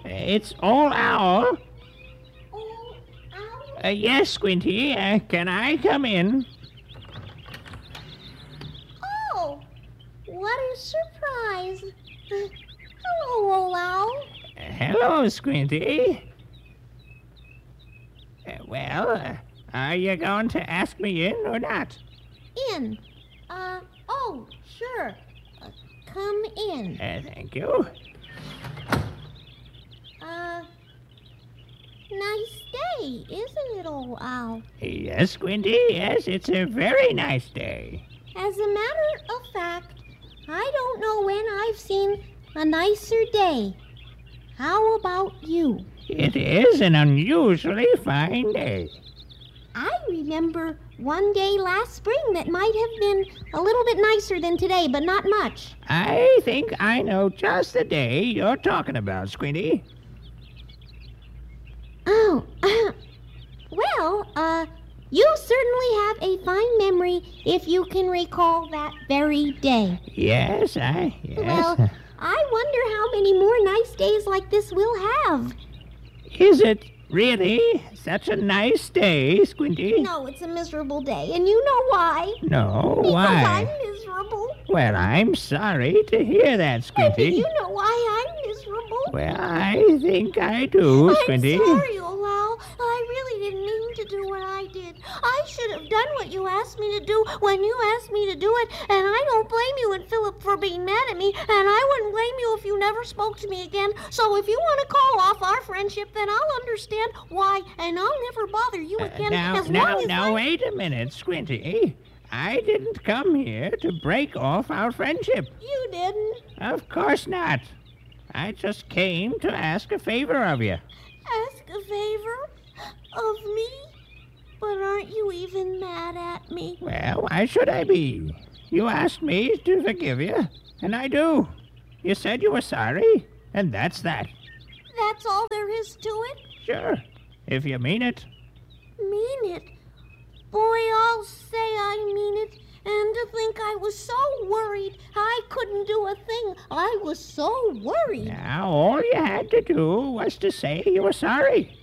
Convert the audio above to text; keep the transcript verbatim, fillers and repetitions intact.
It's Old Owl. Oh, ow. Uh, yes, Squinty. Uh, can I come in? Oh, what a surprise. Uh, hello, Old Owl. Uh, hello, Squinty. Uh, well, uh, are you going to ask me in or not? In. Uh, oh, sure. Uh, come in. Uh, thank you. Uh, nice day, isn't it, Old Owl? Yes, Squinty. Yes, it's a very nice day. As a matter of fact, I don't know when I've seen a nicer day. How about you? It is an unusually fine day. I remember one day last spring that might have been a little bit nicer than today, but not much. I think I know just the day you're talking about, Squinty. Oh, well, uh, you certainly have a fine memory if you can recall that very day. Yes, I... Yes. Well, I wonder how many more nice days like this we'll have. Is it really such a nice day, Squinty? No, it's a miserable day, and you know why. No, Because why? I'm miserable. Well, I'm sorry to hear that, And do Squinty. you know why I'm miserable? Well, I think I do, Squinty. I'm sorry, Owl. I really didn't mean to do what I did. I should have done what you asked me to do when you asked me to do it, and I don't blame you and Philip for being mad at me, and I wouldn't blame you if you never spoke to me again. So if you want to call off our friendship, then I'll understand why, and I'll never bother you Uh, again now, as now, long as now, I... wait a minute, Squinty. I didn't come here to break off our friendship. You didn't. Of course not. I just came to ask a favor of you. Ask a favor of me? But aren't you even mad at me? Well, why should I be? You asked me to forgive you, and I do. You said you were sorry, and that's that. That's all there is to it? Sure, if you mean it. Mean it? Boy, I'll say I mean it. And to think I was so worried I couldn't do a thing. I was so worried. Now, all you had to do was to say you were sorry.